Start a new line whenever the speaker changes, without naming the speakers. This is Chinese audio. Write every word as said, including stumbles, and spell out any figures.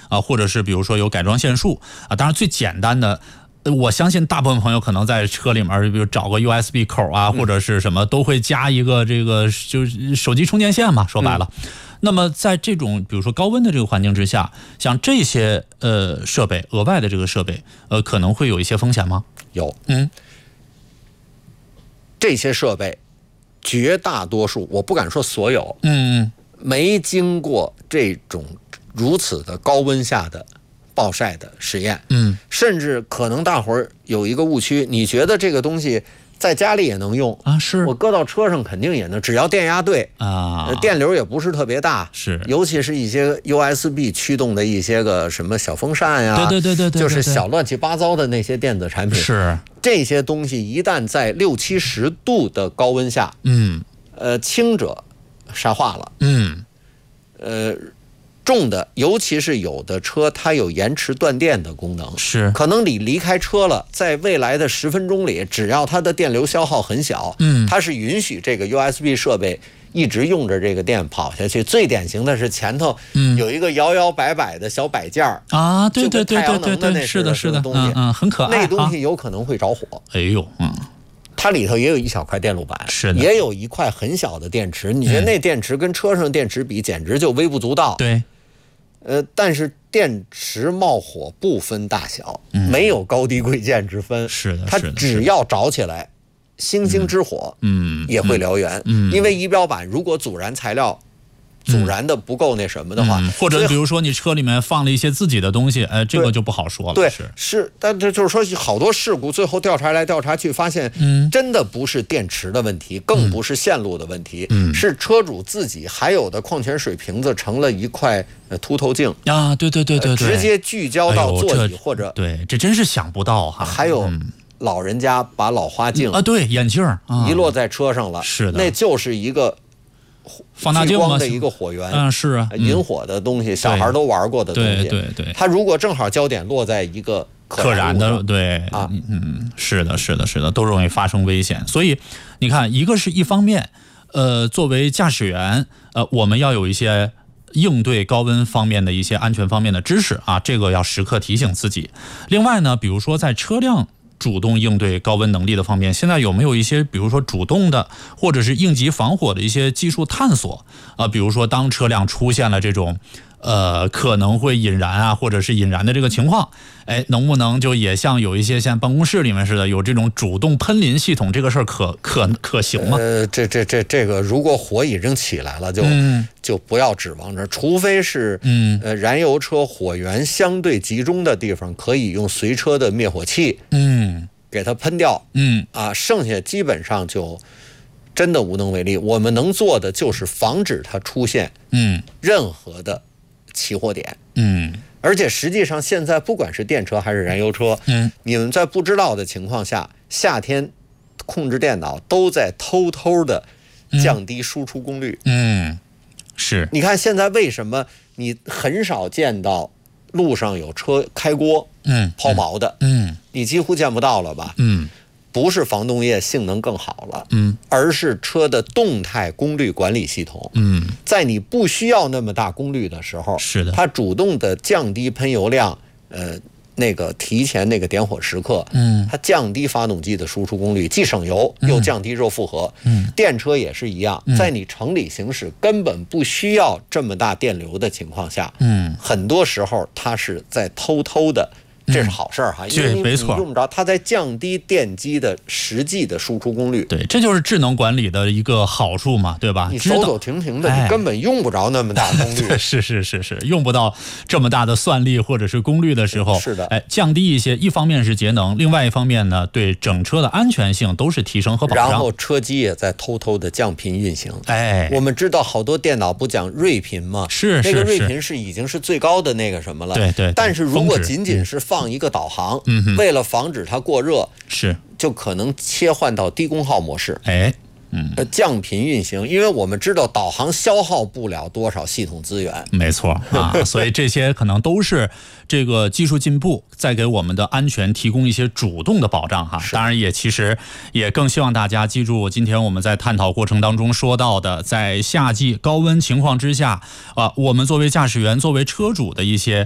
啊，或者是比如说有改装线束啊。当然最简单的，我相信大部分朋友可能在车里面，比如找个 U S B 口啊，或者是什么，都会加一个这个就是手机充电线嘛，说白了。嗯、那么在这种比如说高温的这个环境之下，像这些呃设备，额外的这个设备，呃，可能会有一些风险吗？
有，
嗯，
这些设备绝大多数，我不敢说所有，
嗯，
没经过这种如此的高温下的暴晒的实验，
嗯，
甚至可能大伙儿有一个误区，你觉得这个东西在家里也能用
啊？是
我搁到车上肯定也能，只要电压对
啊，
电流也不是特别大，
是，
尤其是一些 U S B 驱动的一些个什么小风扇呀，
对对对对对，
就是小乱七八糟的那些电子产品，
是
这些东西一旦在六七十度的高温下，
嗯，
呃，轻者沙化了，
嗯，
呃。重的，尤其是有的车它有延迟断电的功能，
是
可能你离开车了，在未来的十分钟里，只要它的电流消耗很小，
嗯，
它是允许这个 U S B 设备一直用着这个电跑下去。最典型的是前头有一个摇摇摆摆的小摆件儿、
嗯、啊，对对对对对对，
是
的是的，
东西，
嗯嗯，很可爱，
那东西有可能会着火。
哎呦，嗯。
它里头也有一小块电路板，
是的，
也有一块很小的电池。你觉得那电池跟车上电池比，简直就微不足道。
对。
呃，但是电池冒火不分大小，
嗯、
没有高低贵贱之分。
是的，
它只要着起来，星星之火，
嗯，
也会燎原。
嗯，
因为仪表板如果阻燃材料阻燃的不够那什么的话，
嗯、或者比如说你车里面放了一些自己的东西，哎，这个就不好说了。
对，
是
是，但这就是说好多事故最后调查来调查去，发现，
嗯，
真的不是电池的问题，更不是线路的问题，
嗯，
是车主自己还有的矿泉水瓶子成了一块呃凸透镜
啊，对对对对对，
直接聚焦到座椅、哎、或者
对，这真是想不到哈。
还有。
嗯
老人家把老花镜
啊，对，眼镜
遗落在车上了，
是的，
那就是一个
放大镜
的一个火源，
嗯，是啊，
引火的东西，小孩都玩过的东西，
对对对。
它如果正好焦点落在一个
可燃的，对
啊，
嗯，是的，是的，是的，都容易发生危险。所以你看，一个是一方面，呃，作为驾驶员，呃，我们要有一些应对高温方面的一些安全方面的知识啊，这个要时刻提醒自己。另外呢，比如说在车辆主动应对高温能力的方面，现在有没有一些比如说主动的或者是应急防火的一些技术探索啊？比如说当车辆出现了这种呃可能会引燃啊或者是引燃的这个情况，哎，能不能就也像有一些像办公室里面似的有这种主动喷淋系统，这个事儿可可可行吗？
呃，这这这这个如果火已经起来了，就、嗯、就不要指望着，除非是
嗯
呃燃油车火源相对集中的地方，可以用随车的灭火器
嗯
给它喷掉，
嗯
啊，剩下基本上就真的无能为力。我们能做的就是防止它出现
嗯
任何的起火点，
嗯。
而且实际上现在不管是电车还是燃油车，
嗯，
你们在不知道的情况下，夏天控制电脑都在偷偷的降低输出功率。
嗯，是。
你看现在为什么你很少见到路上有车开锅，
嗯，
抛锚的，
嗯，
你几乎见不到了吧？
嗯。
不是防冻液性能更好了，
嗯，
而是车的动态功率管理系统，
嗯，
在你不需要那么大功率的时候，
是的，
它主动的降低喷油量，呃，那个提前那个点火时刻，
嗯，
它降低发动机的输出功率，既省油又降低热负荷，
嗯，
电车也是一样，
嗯、
在你城里行驶根本不需要这么大电流的情况下，
嗯，
很多时候它是在偷偷的。这是好事儿哈，因为你
没错，
用不着它在降低电机的实际的输出功率。
对，这就是智能管理的一个好处嘛，对吧？
你走走停停的，你根本用不着那么大功率。
是是是是，用不到这么大的算力或者是功率的时候，
是的，
哎，降低一些，一方面是节能，另外一方面呢，对整车的安全性都是提升和保障。
然后车机也在偷偷的降频运行。
哎，
我们知道好多电脑不讲睿频吗？
是是是，
那个睿频是已经是最高的那个什么了。
对 对, 对。
但是如果仅仅是放一个导航。
嗯，
为了防止它过热，
是
就可能切换到低功耗模式，
哎，嗯，
降频运行，因为我们知道导航消耗不了多少系统资源，
没错啊，所以这些可能都是这个技术进步在给我们的安全提供一些主动的保障哈。当然也其实也更希望大家记住今天我们在探讨过程当中说到的，在夏季高温情况之下啊，我们作为驾驶员作为车主的一些